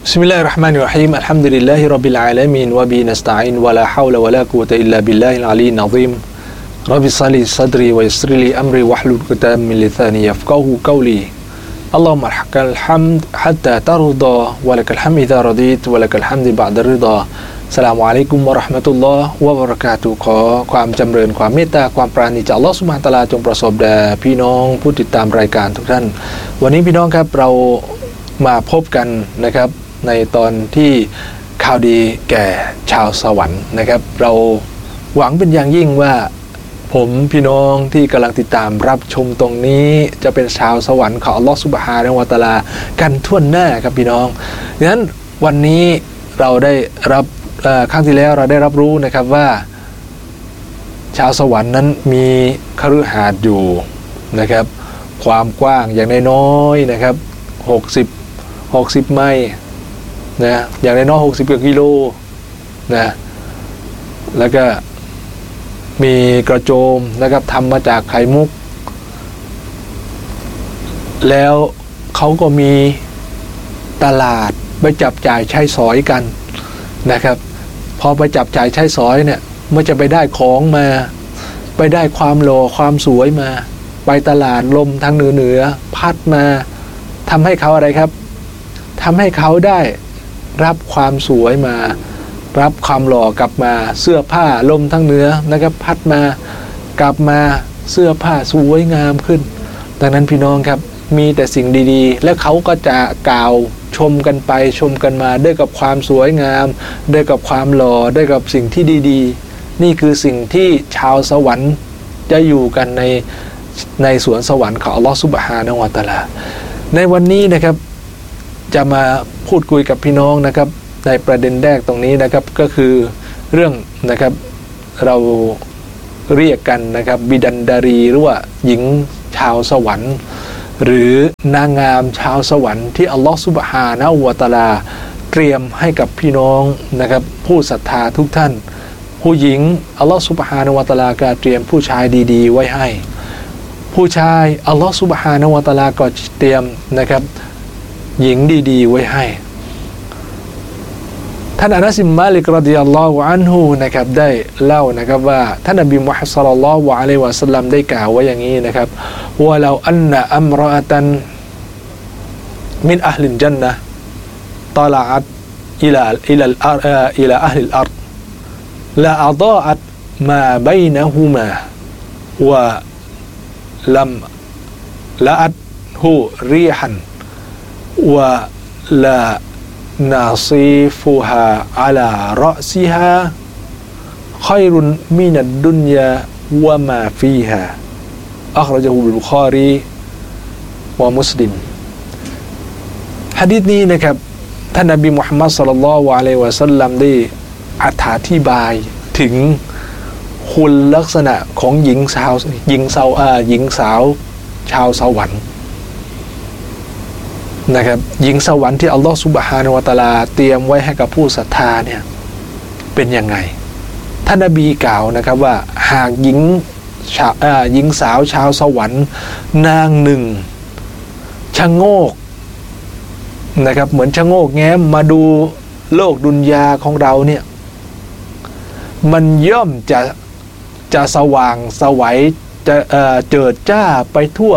بسم الله الرحمن الرحيم الحمد لله رب العالمين وبه نستعين ولا حول ولا قوة إلا بالله العلي العظيم رب اشرح لي صدري ويسر لي أمري واحلل عقدة من لساني يفقهوا قولي اللهم لك الحمد حتى ترضى ولك الحمد إذا رضيت ولك الحمد بعد الرضاสลามุอะลัยกุมวะเราะห์มะตุลลอฮ์วะบะเราะกาตุฮ์ขอความจำเริญความเมตตาความปราณีจากอัลเลาะห์ซุบฮานะฮูวะตะอาลาจงประสบแด่พี่น้องผู้ติดตามรายการทุกท่านวันนี้พี่น้องครับเรามาพบกันนะครับในตอนที่ข่าวดีแก่ชาวสวรรค์นะครับเราหวังเป็นอย่างยิ่งว่าผมพี่น้องที่กำลังติดตามรับชมตรงนี้จะเป็นชาวสวรรค์ของอัลเลาะห์ซุบฮานะฮูวะตะอาลากันทั่วหน้าครับพี่น้องดังนั้นวันนี้เราได้รับครั้งที่แล้วเราได้รับรู้นะครับว่าชาวสวรรค์นั้นมีคฤหาสน์อยู่นะครับความกว้างอย่างน้อยๆนะครับ60ไมล์นะอย่างน้อยๆ60กิโลนะแล้วก็มีกระโจมนะครับทำมาจากไข่มุกแล้วเขาก็มีตลาดไปจับจ่ายใช้สอยกันนะครับพอไปจับจ่ายใช้สอยเนี่ยเมื่อจะไปได้ของมาไปได้ความหล่อความสวยมาไปตลาดลมทางเหนือพัดมาทำให้เขาอะไรครับทำให้เขาได้รับความสวยมารับความหล่อกลับมาเสื้อผ้าลมทางเหนือนะครับพัดมากลับมาเสื้อผ้าสวยงามขึ้นดังนั้นพี่น้องครับมีแต่สิ่งดีๆและเขาก็จะกล่าวชมกันไปชมกันมาด้วยกับความสวยงามด้วยกับความหล่อด้วยกับสิ่งที่ดีๆนี่คือสิ่งที่ชาวสวรรค์จะอยู่กันในสวนสวรรค์ของอัลเลาะห์ซุบฮานะฮูวะตะอาลาในวันนี้นะครับจะมาพูดคุยกับพี่น้องนะครับในประเด็นแรกตรงนี้นะครับก็คือเรื่องนะครับเราเรียกกันนะครับบิดันดารีหรือว่าหญิงชาวสวรรค์หรือนางงามชาวสวรรค์ที่อัลลอฮฺซุบฮานะฮูวะตะอาลาเตรียมให้กับพี่น้องนะครับผู้ศรัทธาทุกท่านผู้หญิงอัลลอฮฺซุบฮานะฮูวะตะอาลาก็เตรียมผู้ชายดีๆไว้ให้ผู้ชายอัลลอฮฺซุบฮานะฮูวะตะอาลาก็เตรียมนะครับหญิงดีๆไว้ให้ท่านอานัส บิน มาลิก รอฎิยัลลอฮุอันฮุนะครับได้เล่านะครับว่าท่านนบีมุฮัมมัด ศ็อลลัลลอฮุอะลัยฮิวะซัลลัมได้กล่าวไว้อย่างนี้นะครับวะลาอันนะอัมรออะตันมินอะห์ลิลญันนะห์ตะลาอัตอิลาอะห์ลิลอัรฎลาอะฎออะตมาบัยนะฮุมาวะลัมละอัตฮุรีฮันวะลาناصفها على رأسها خير من الدنيا وما فيها أخرجه البخاري ومسلم หะดีษนี้นะครับท่านนบีมุฮัมมัด ศ็อลลัลลอฮุอะลัยฮิวะซัลลัมได้อธิบายถึงคุณลักษณะของหญิงสาวชาวสวรรค์นะครับหญิงสวรรค์ที่อัลลอฮฺซุบฮานะฮูวะตะอาลาเตรียมไว้ให้กับผู้ศรัทธาเนี่ยเป็นยังไงท่านนบีกล่าวนะครับว่าหากหญิงสาวชาวสวรรค์นางหนึ่งชะโงกนะครับเหมือนชะโงกแง้มมาดูโลกดุนยาของเราเนี่ยมันย่อมจะสว่างไสวจะเจิดจ้าไปทั่ว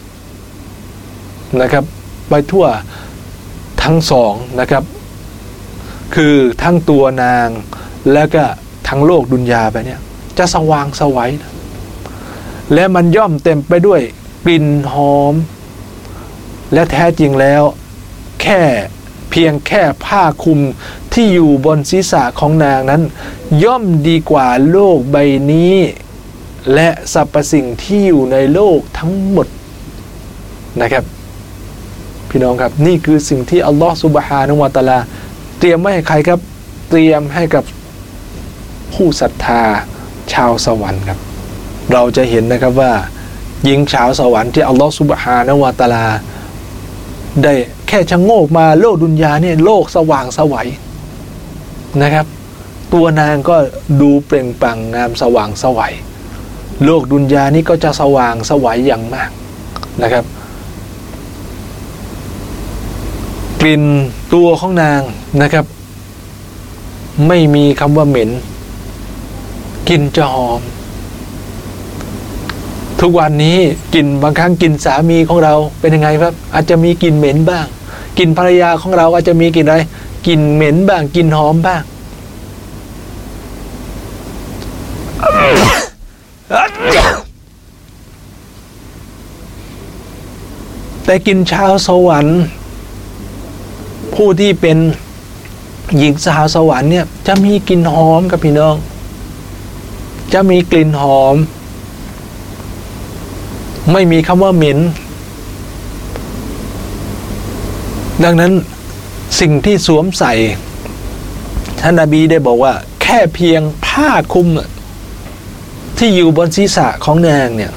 นะครับไปทั่วทั้งสองนะครับคือทั้งตัวนางและก็ทั้งโลกดุนยาไปเนี่ยจะสว่างไสวและมันย่อมเต็มไปด้วยกลิ่นหอมและแท้จริงแล้วเพียงแค่ผ้าคลุมที่อยู่บนศีรษะของนางนั้นย่อมดีกว่าโลกใบนี้และสรรพสิ่งที่อยู่ในโลกทั้งหมดนะครับพี่น้องครับนี่คือสิ่งที่อัลลอฮฺซุบฮานะฮูวะตะอาลาเตรียมไว้ให้ใครครับเตรียมให้กับผู้ศรัทธาชาวสวรรค์ครับเราจะเห็นนะครับว่าหญิงชาวสวรรค์ที่อัลลอฮฺซุบฮานะฮูวะตะอาลาได้แค่ชะโงกมาโลกดุนยาเนี่ยโลกสว่างไสวนะครับตัวนางก็ดูเปล่งปลั่งงามสว่างไสวโลกดุนยานี่ก็จะสว่างไสวอย่างมากนะครับกลิ่นตัวของนางนะครับไม่มีคำว่าเหม็นกลิ่นจะหอมทุกวันนี้กลิ่นบางครั้งกลิ่นสามีของเราเป็นยังไงครับอาจจะมีกลิ่นเหม็นบ้างกลิ่นภรรยาของเราอาจจะมีกลิ่นอะไรกลิ่นเหม็นบ้างกลิ่นหอมบ้างแต่กลิ่นชาวสวรรค์ผู้ที่เป็นหญิงสาวสวรรค์เนี่ยจะมีกลิ่นหอมกับพี่น้องจะมีกลิ่นหอมไม่มีคำว่าเหม็นดังนั้นสิ่งที่สวมใส่ท่านนบีได้บอกว่าแค่เพียงผ้าคลุมที่อยู่บนศีรษะของนางเนี่ย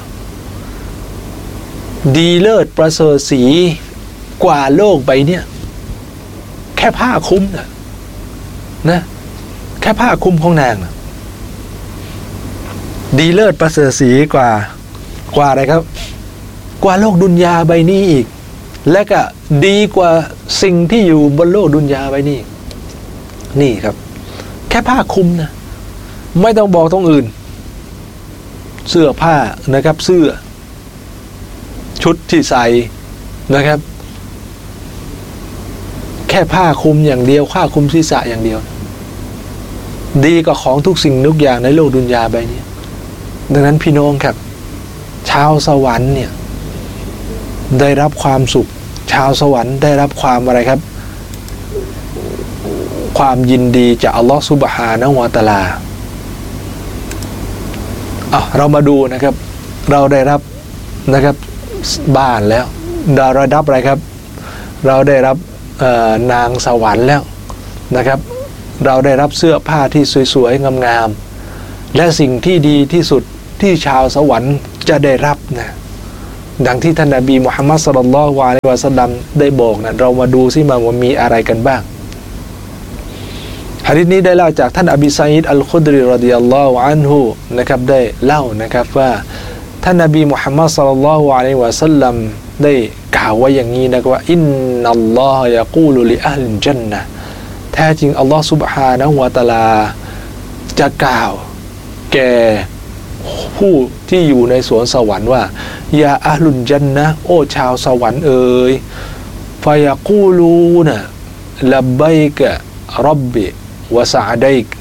ดีเลิศประเสริฐสีกว่าโลกใบเนี่ยแค่ผ้าคลุมนะแค่ผ้าคลุมของนางนะดีเลิศประเสริฐสีกว่าอะไรครับกว่าโลกดุนยาใบนี้อีกและก็ดีกว่าสิ่งที่อยู่บนโลกดุนยาใบนี้นี่ครับแค่ผ้าคลุมนะไม่ต้องบอกตรงอื่นเสื้อผ้านะครับเสื้อชุดที่ใส่นะครับแค่ผ้าคลุมอย่างเดียวผ้าคลุมศีรษะอย่างเดียวดีกว่าของทุกสิ่งทุกอย่างในโลกดุนยาใบนี้ดังนั้นพี่น้องครับชาวสวรรค์เนี่ยได้รับความสุขชาวสวรรค์ได้รับความอะไรครับความยินดีจากอัลลอฮฺซุบฮานะฮูวะตะอาลาเรามาดูนะครับเราได้รับนะครับบ้านแล้วเราได้รับอะไรครับเราได้รับนางสวรรค์แล้วนะครับเราได้รับเสื้อผ้าที่สวยๆงามๆและสิ่งที่ดีที่สุดที่ชาวสวรรค์จะได้รับนะดังที่ท่านนบีมุฮัมมัดศ็อลลัลลอฮุอะลัยฮิวะซัลลัมได้บอกนะเรามาดูซิมาว่ามีอะไรกันบ้างหะดีษนี้ได้เล่าจากท่านอบีซะอีดอัลคุดรีรอฎิยัลลอฮุอันฮุนะครับได้เล่านะครับว่าท่านนบีมุฮัมมัดศ็อลลัลลอฮุอะลัยฮิวะซัลลัมได้กล่าวไว้อย่างนี้นะครับว่าอินนัลลอฮะยะกูลุลิอัลลิลญันนะห์แท้จริงอัลลอฮฺซุบฮานะฮูวะตะอาลาจะกล่าวแก่ผู้ที่อยู่ในสวนสวรรค์ว่ายาอะห์ลุลญันนะห์โอ้ชาวสวรรค์เอ๋ยฟะยะกูลูนะลับบัยกะร็อบบิวะซะอดัยก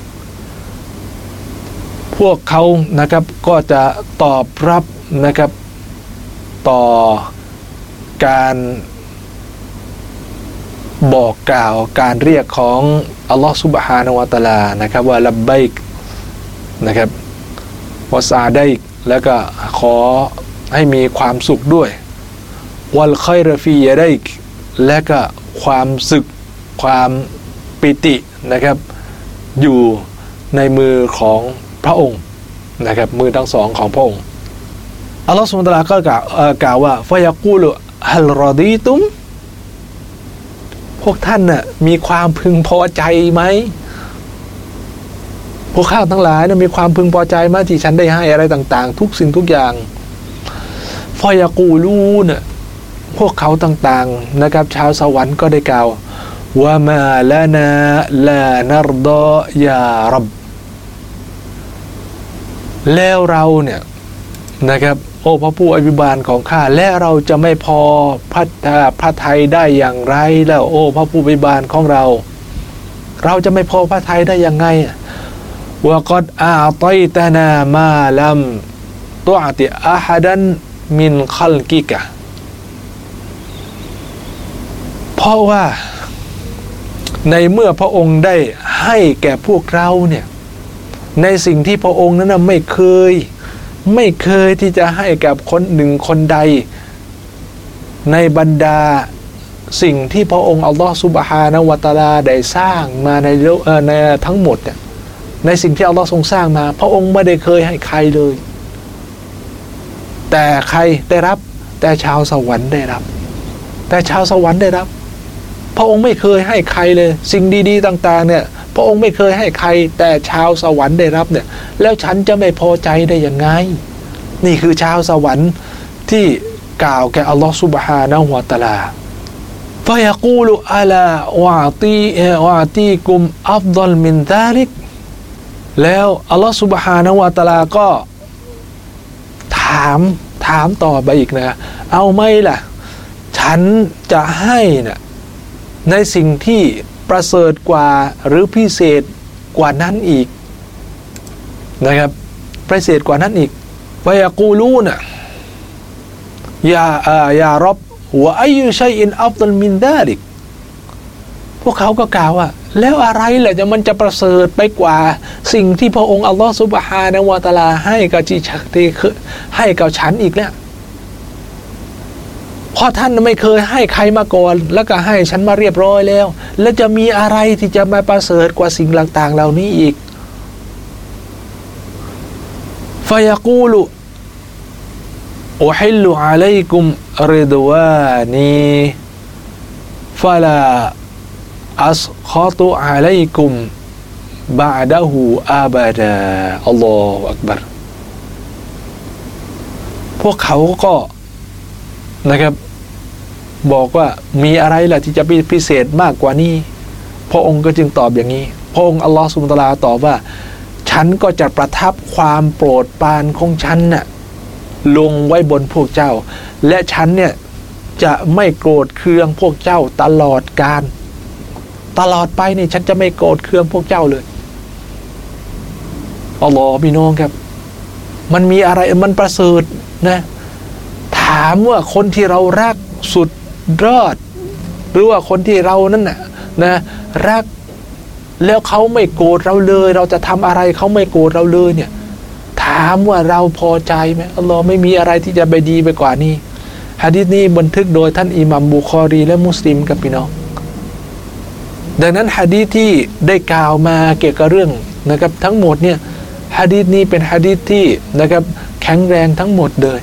พวกเขานะครับก็จะตอบรับนะครับต่อการบอกกล่าวการเรียกของอัลลอฮฺซุบฮานะฮูวะตะอาลานะครับว่าลับบัยกนะครับวะซาดัยกแล้วก็ขอให้มีความสุขด้วยวัลค็อยรฟียะดัยกและก็ความสุขความปิตินะครับอยู่ในมือของพระองค์นะครับมือทั้งสองของพระองค์อัลลอฮฺซุบฮานะฮูวะตะอาลาก็กล่าวว่าฟะยะกูลุฮัลรอดีตุมพวกท่านน่ะมีความพึงพอใจไหมพวกข้าทั้งหลายมีความพึงพอใจไหมที่ฉันได้ให้อะไรต่างๆทุกสิ่งทุกอย่างฟอยากูลูน่ะพวกเขาต่างๆนะครับชาวสวรรค์ก็ได้กล่าวว่ามาลานาลานารดอยารับแล้วเราเนี่ยนะครับโอ้พระผู้อภิบาลของข้าและเราจะไม่พอพระทัยได้อย่างไรแล้วโอ้พระผู้อภิบาลของเราจะไม่พอพระทัยได้ยังไงวะกอดอาตัยตานามาลัมตุอติอะฮัดันมินคัลกิกะเพราะว่าในเมื่อพระองค์ได้ให้แก่พวกเราเนี่ยในสิ่งที่พระองค์นั้นไม่เคยที่จะให้กับคนหนึ่งคนใดในบรรดาสิ่งที่พระองค์อัลลอฮฺซุบฮานะฮูวะตะอาลาได้สร้างมาในทั้งหมดในสิ่งที่อัลลอฮฺทรงสร้างมาพระองค์ไม่ได้เคยให้ใครเลยแต่ใครได้รับแต่ชาวสวรรค์ได้รับแต่ชาวสวรรค์ได้รับพระองค์ไม่เคยให้ใครเลยสิ่งดีๆต่างๆเนี่ยพระองค์ไม่เคยให้ใครแต่ชาวสวรรค์ได้รับเนี่ยแล้วฉันจะไม่พอใจได้ยังไงนี่คือชาวสวรรค์ที่กล่าวแก่อัลลอฮฺซุบฮานะฮูวะตะอาลาฟะยะกูลุอะลาวะตีกุมอัฟฎอลมินซาลิกแล้วอัลลอฮฺซุบฮานะฮูวะตะอาลาก็ถามต่อไปอีกนะเอาไหมล่ะฉันจะให้นะในสิ่งที่ประเสริฐกว่าหรือพิเศษกว่านั้นอีกนะครับพิเศษกว่านั้นอีกวะยะกูลูนะยาร็อบวะอัยยุชัยอินอัฟฎอลมินซาลิกพวกเขาก็กล่าวว่าแล้วอะไรแหละมันจะประเสริฐไปกว่าสิ่งที่พระองค์อัลลอฮฺซุบฮานะฮูวะตะอาลาให้กับให้กับฉันอีกแล้วเพราะท่านไม่เคยให้ใครมาก่อนแล้วก็ให้ฉันมาเรียบร้อยแล้วแล้วจะมีอะไรที่จะมาประเสริฐกว่าสิ่งต่างๆเหล่านี้อีกฟะยะกูลุอุฮิลลุอะลัยกุมริดวานีฟะลาอัสคอตุอะลัยกุมบะอ์ดะฮูอาบะดาอัลลอฮฺอักบัรพวกเขาก็นะครับบอกว่ามีอะไรล่ะที่จะพิเศษมากกว่านี้พระองค์ก็จึงตอบอย่างนี้พระองค์อัลลอฮฺซุบฮานะฮูวะตะอาลาตอบว่าฉันก็จะประทับความโปรดปรานของฉันน่ะลงไว้บนพวกเจ้าและฉันเนี่ยจะไม่โกรธเคืองพวกเจ้าตลอดกาลตลอดไปนี่ฉันจะไม่โกรธเคืองพวกเจ้าเลยอัลลอฮฺพี่น้องครับมันมีอะไรมันประเสริฐนะถามว่าคนที่เรารักสุดยอดหรือว่าคนที่เรานั่นน่ะนะรักแล้วเขาไม่โกรธเราเลยเราจะทำอะไรเขาไม่โกรธเราเลยเนี่ยถามว่าเราพอใจไหมอัลลอฮ์ไม่มีอะไรที่จะไปดีไปกว่านี้หะดีษนี้บันทึกโดยท่านอิหม่ามบุคอรีและมุสลิมกับพี่น้องดังนั้นหะดีษที่ได้กล่าวมาเกี่ยวกับเรื่องนะครับทั้งหมดเนี่ยหะดีษนี้เป็นหะดีษที่นะครับแข็งแรงทั้งหมดเลย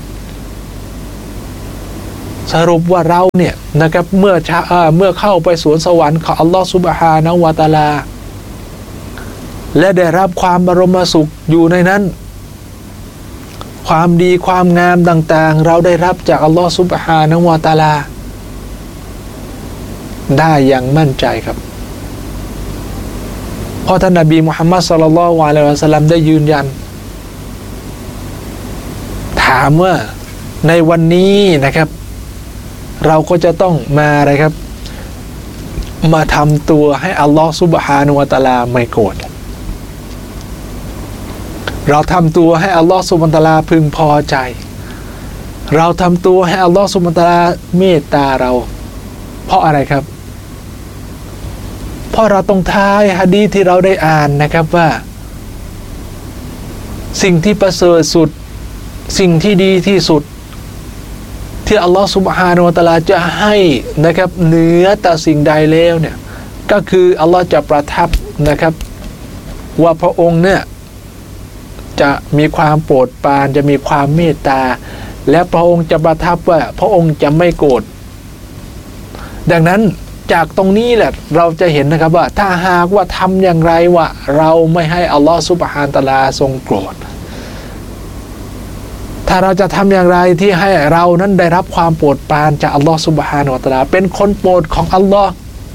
สรุปว่าเราเนี่ยนะครับเมื่อเข้าไปสวนสวรรค์ของอัลลอฮฺซุบฮานะฮูวะตะอาลาและได้รับความบรมสุขอยู่ในนั้นความดีความงามต่างๆเราได้รับจากอัลลอฮฺซุบฮานะฮูวะตะอาลาได้อย่างมั่นใจครับเพราะท่านนบีมุฮัมมัดศ็อลลัลลอฮุอะลัยฮิวะซัลลัมได้ยืนยันถามว่าในวันนี้นะครับเราก็จะต้องมาอะไรครับมาทำตัวให้อัลลอฮฺซุบฮานะฮูวะตะอาลาไม่โกรธเราทำตัวให้อัลลอฮฺซุบฮานะฮูวะตะอาลาพึงพอใจเราทำตัวให้อัลลอฮฺซุบฮานะฮูวะตะอาลาเมตตาเราเพราะอะไรครับเพราะเราต้องท้ายหะดีษที่เราได้อ่านนะครับว่าสิ่งที่ประเสริฐสุดสิ่งที่ดีที่สุดที่อัลลอฮฺซุบฮานะฮูวะตะอาลาจะให้นะครับเหนือแต่สิ่งใดแล้วเนี่ยก็คืออัลลอฮฺจะประทับนะครับว่าพระองค์เนี่ยจะมีความโปรดปรานจะมีความเมตตาและพระองค์จะประทับว่าพระองค์จะไม่โกรธดังนั้นจากตรงนี้แหละเราจะเห็นนะครับว่าถ้าหากว่าทำอย่างไรว่าเราไม่ให้อัลลอฮฺซุบฮานะฮูวะตะอาลาทรงโกรธถ้าเราจะทำอย่างไรที่ให้เรานั้นได้รับความโปรดปรานจากอัลลอฮฺซุบฮานะฮูวะตะอาลาเป็นคนโปรดของอัลลอฮ์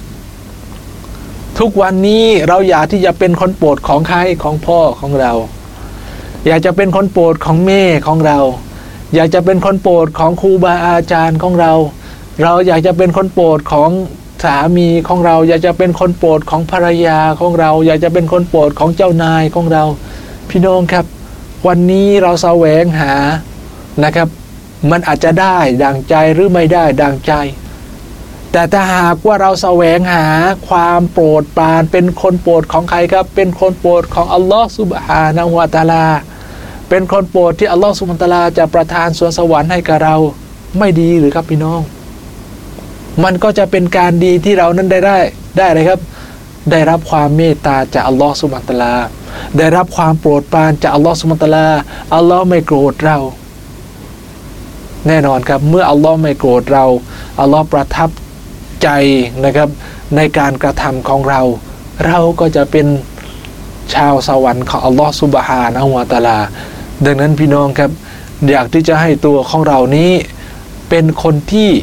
ทุกวันนี้เราอยากที่จะเป็นคนโปรดของใครของพ่อของเราอยากจะเป็นคนโปรดของแม่ของเราอยากจะเป็นคนโปรดของครูบาอาจารย์ของเราเราอยากจะเป็นคนโปรดของสามีของเราอยากจะเป็นคนโปรดของภรรยาของเราอยากจะเป็นคนโปรดของเจ้านายของเราพี่น้องครับวันนี้เราแสวงหานะครับมันอาจจะได้ดังใจหรือไม่ได้ดังใจแต่ถ้าหากว่าเราแสวงหาความโปรดปรานเป็นคนโปรดของใครครับเป็นคนโปรดของอัลลอฮฺซุบฮานะฮูวะตะอาลาเป็นคนโปรดที่อัลลอฮฺซุบฮานะฮูวะตะอาลาจะประทานสวนสวรรค์ให้กับเราไม่ดีหรือครับพี่น้องมันก็จะเป็นการดีที่เรานั้นได้อะไรครับได้รับความเมตตาจากอัลลอฮฺซุบฮานะฮูวะตะอาลาได้รับความโปรดปรานจากอัลลอฮฺซุบฮานะฮูวะตะอาลาอัลลอฮ์ไม่โกรธเราแน่นอนครับเมื่ออัลลอฮ์ไม่โกรธเราอัลลอฮ์ประทับใจนะครับในการกระทำของเราก็จะเป็นชาวสวรรค์ของอัลลอฮ์ซุบฮานะฮูวะตะอาลาดังนั้นพี่น้องครับอยากที่จะให้ตัวของเรานี้เป็นคนที่ใ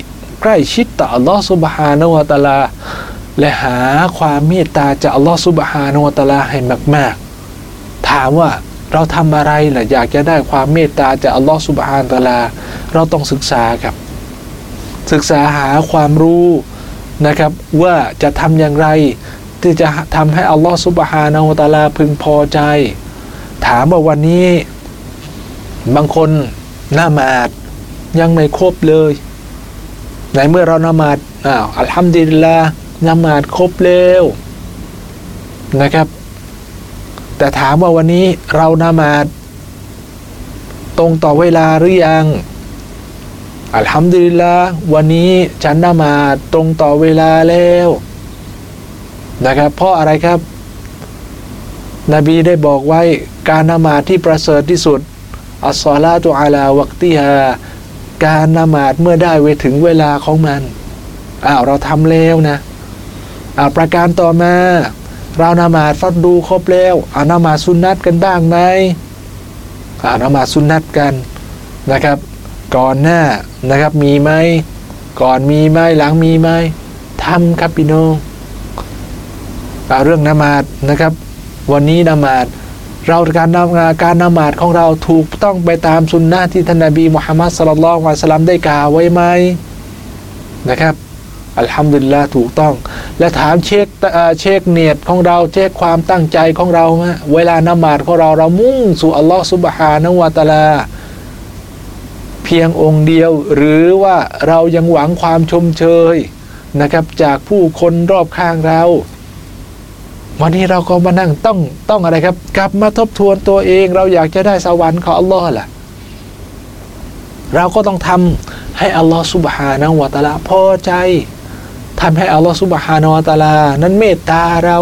ล้ชิดต่ออัลลอฮฺซุบฮานะฮูวะตะอาลาและหาความเมตตาจากอัลลอฮฺซุบฮานะฮูวะตะอาลาให้มากๆถามว่าเราทำอะไรล่ะอยากจะได้ความเมตตาจากอัลลอฮฺซุบฮานะฮูวะตะอาลาเราต้องศึกษาครับศึกษาหาความรู้นะครับว่าจะทำอย่างไรที่จะทำให้อัลลอฮฺซุบฮานะฮูวะตะอาลาพึงพอใจถามว่าวันนี้บางคนละหมาดยังไม่ครบเลยในเมื่อเราละหมาดอัลฮัมดุลิลลาห์ละหมาดครบแล้วนะครับแต่ถามว่าวันนี้เราละหมาดตรงต่อเวลาหรือยังอัลฮัมดุลิลลาห์วันนี้ฉันละหมาดตรงต่อเวลาแล้วนะครับเพราะอะไรครับนบีได้บอกไว้การละหมาดที่ประเสริฐที่สุดอัสศอลาตุอะลาวักติฮาการละหมาดเมื่อได้เวถึงเวลาของมันเราทำแล้วนะประการต่อมาเราละหมาดฟัรดูครบแล้วละหมาดซุนนัตกันบ้างไหมละหมาดซุนนัตกันนะครับก่อนหน้านะครับมีไหมก่อนมีไหมหลังมีไหมทำครับพี่น้องเรื่องละหมาดนะครับวันนี้ละหมาดเราการละหมาดของเราถูกต้องไปตามสุนนะที่ท่านนบีมุฮัมมัดศ็อลลัลลอฮุอะลัยฮิวะซัลลัมได้กล่าวไว้ไหมนะครับอัลฮัมดุลิลลาห์ถูกต้องและถามเช็คเนียดของเราเช็คความตั้งใจของเราเวลาละหมาดของเรามุ่งสู่อัลลอฮฺซุบฮานะฮูวะตะอาลาเพียงองค์เดียวหรือว่าเรายังหวังความชมเชยนะครับจากผู้คนรอบข้างเราวันนี้เราก็มานั่งต้องอะไรครับกลับมาทบทวนตัวเองเราอยากจะได้สวรรค์ของอัลลอฮ์ล่ะเราก็ต้องทำให้อัลลอฮ์ซุบฮานะฮูวะตะอาลาพอใจทำให้อัลลอฮ์ซุบฮานะฮูวะตะอาลานั้นเมตตาเรา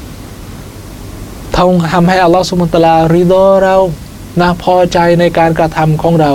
ทำให้อัลลอฮ์ซุบฮานะฮูวะตะอาลาริฎอเรานะพอใจในการกระทำของเรา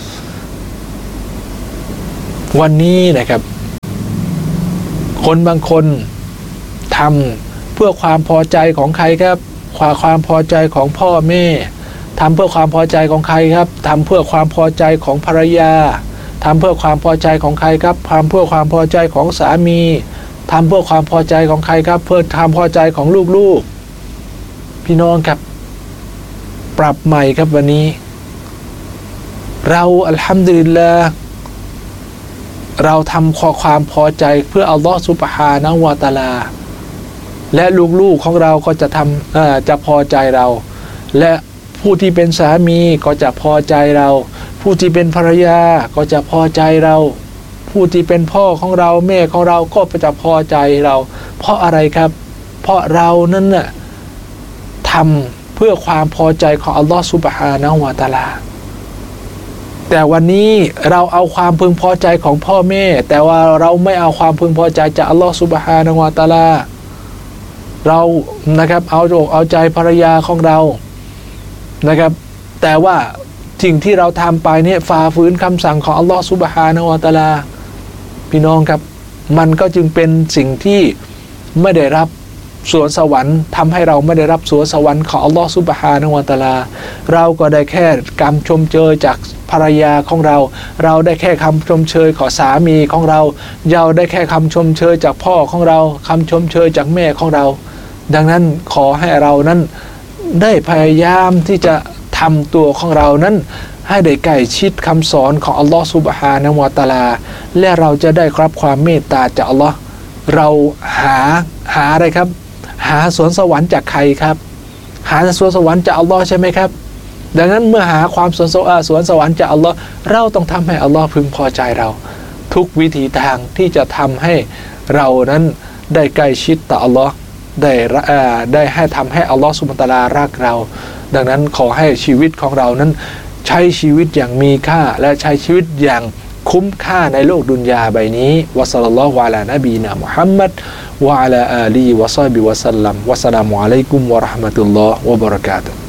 วันนี้นะครับคนบางคนทำเพื่อความพอใจของใครครับความพอใจของพ่อแม่ทำเพื่อความพอใจของใครครับทำเพื่อความพอใจของภรรยาทำเพื่อความพอใจของใครครับทำเพื่อความพอใจของสามีทำเพื่อความพอใจของใครครับเพื่อความพอใจของลูกๆพี่น้องครับปรับใหม่ครับวันนี้เราอัลฮัมดุลิลลาห์เราทำความพอใจเพื่ออัลลอฮฺซุบฮานะฮูวะตะอาลาและลูกๆของเราก็จะพอใจเราและผู้ที่เป็นสามีก็จะพอใจเราผู้ที่เป็นภรรยาก็จะพอใจเราผู้ที่เป็นพ่อของเราแม่ของเราก็จะพอใจเราเพราะอะไรครับเพราะเรานั้นน่ะทำเพื่อความพอใจของอัลลอฮฺซุบฮานะฮูวะตะอาลาแต่วันนี้เราเอาความพึงพอใจของพ่อแม่แต่ว่าเราไม่เอาความพึงพอใจจากอัลลอฮฺซุบฮานะฮูวะตะอาลาเรานะครับเอาใจภรรยาของเรานะครับแต่ว่าสิ่งที่เราทำไปเนี่ยฝ่าฝืนคำสั่งของอัลลอฮฺซุบฮานะฮูวะตะอาลาพี่น้องครับมันก็จึงเป็นสิ่งที่ไม่ได้รับสวนสวรรค์ทำให้เราไม่ได้รับสวนสวรรค์ของอัลลอฮฺซุบฮานะฮูวะตะอาลาเราก็ได้แค่คำชมเชยจากภรรยาของเราได้แค่คำชมเชยของสามีของเราได้แค่คำชมเชยจากพ่อของเราคำชมเชยจากแม่ของเราดังนั้นขอให้เรานั้นได้พยายามที่จะทำตัวของเรานั้นให้ได้ใกล้ชิดคำสอนของอัลลอฮฺซุบฮานะฮูวะตะอาลาและเราจะได้รับความเมตตาจากอัลลอฮ์เราหาอะไรครับหาสวนสวรรค์จากใครครับหาสวนสวรรค์จากอัลลอฮ์ใช่ไหมครับดังนั้นเมื่อหาความสวนสวรรค์จากอัลลอฮ์เราต้องทำให้อัลลอฮ์พึงพอใจเราทุกวิธีทางที่จะทำให้เรานั้นได้ใกล้ชิดต่ออัลลอฮ์ได้ให้ทำให้อัลลอฮ์ซุบฮานะฮูวะตะอาลารักเราดังนั้นขอให้ชีวิตของเรานั้นใช้ชีวิตอย่างมีค่าและใช้ชีวิตอย่างคุ้มค่าในโลกดุนยาใบนี้วะศ็อลลัลลอฮุอะลานบีนะมุฮัมมัดวะอะลาอาลีวะศอฮบิวะซัลลัมวะสลามุอะลัยกุมวะเราะห์มะตุลลอฮ์วะบะเราะกาตุฮ์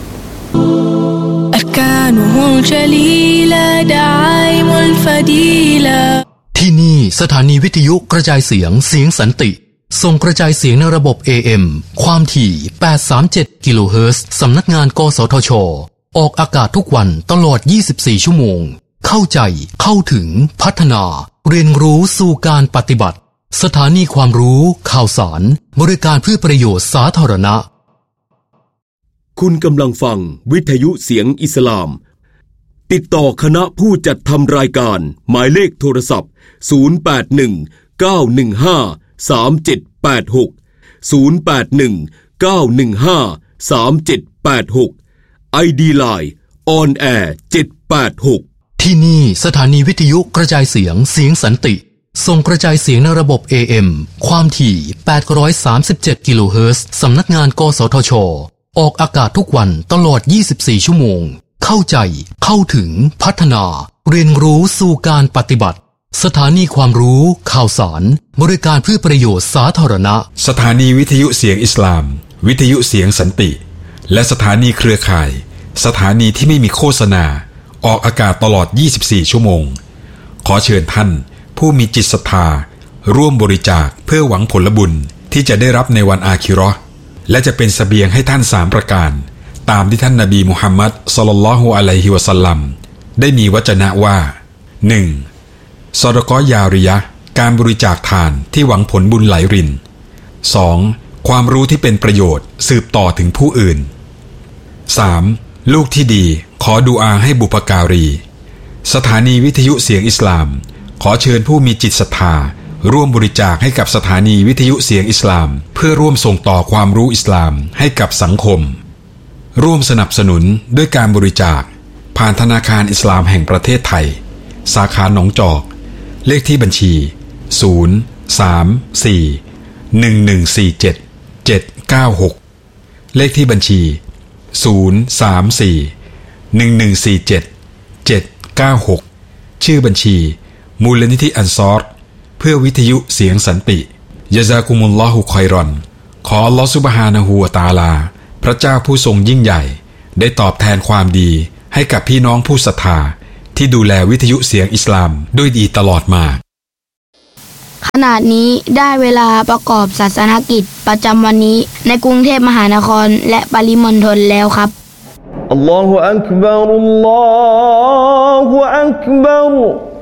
أركانه الجليلة دعائم الفضيلة ที่นี่สถานีวิทยุกระจายเสียงสันติส่งกระจายเสียงในระบบ AM ความถี่837กิโลเฮิรตซ์สำนักงานกสทช.ออกอากาศทุกวันตลอด24ชั่วโมงเข้าใจเข้าถึงพัฒนาเรียนรู้สู่การปฏิบัติสถานีความรู้ข่าวสารบริการเพื่อประโยชน์สาธารณะคุณกำลังฟังวิทยุเสียงอิสลามติดต่อคณะผู้จัดทำรายการหมายเลขโทรศัพท์0819153786 ID Line On Air 786 ที่นี่สถานีวิทยุกระจายเสียงสันติส่งกระจายเสียงในระบบ AM ความถี่837กิโลเฮิรตซ์สำนักงานกสทช.ออกอากาศทุกวันตลอด24ชั่วโมงเข้าใจเข้าถึงพัฒนาเรียนรู้สู่การปฏิบัติสถานีความรู้ข่าวสารบริการเพื่อประโยชน์สาธารณะสถานีวิทยุเสียงอิสลามวิทยุเสียงสันติและสถานีเครือข่ายสถานีที่ไม่มีโฆษณาออกอากาศตลอด24ชั่วโมงขอเชิญท่านผู้มีจิตศรัทธาร่วมบริจาคเพื่อหวังผลบุญที่จะได้รับในวันอาคิเราะห์และจะเป็นเสบียงให้ท่าน3ประการตามที่ท่านนบีมุฮัมมัดศ็อลลัลลอฮุอะลัยฮิวะซัลลัมได้มีวจนะว่า 1. ซอดะกอฮ์ยาริยะห์การบริจาคทานที่หวังผลบุญไหลริน 2. ความรู้ที่เป็นประโยชน์สืบต่อถึงผู้อื่น 3. ลูกที่ดีขอดุอาให้บุพการีสถานีวิทยุเสียงอิสลามขอเชิญผู้มีจิตศรัทธาร่วมบริจาคให้กับสถานีวิทยุเสียงอิสลามเพื่อร่วมส่งต่อความรู้อิสลามให้กับสังคมร่วมสนับสนุนด้วยการบริจาคผ่านธนาคารอิสลามแห่งประเทศไทยสาขาหนองจอกเลขที่บัญชี034-1147-796เลขที่บัญชี034-1147-796ชื่อบัญชีมูลนิธิอันซอรเพื่อวิทยุเสียงสันติยะซากุมุลลอฮุคอยรอนขออัลเลาะห์ซุบฮานะฮูวะตะอาลาพระเจ้าผู้ทรงยิ่งใหญ่ได้ตอบแทนความดีให้กับพี่น้องผู้ศรัทธาที่ดูแลวิทยุเสียงอิสลามด้วยดีตลอดมาขณะนี้ได้เวลาประกอบศาสนกิจประจำวันนี้ในกรุงเทพมหานครและปริมณฑลแล้วครับอัลลอฮุอักบัรอัลลอฮุอักบัร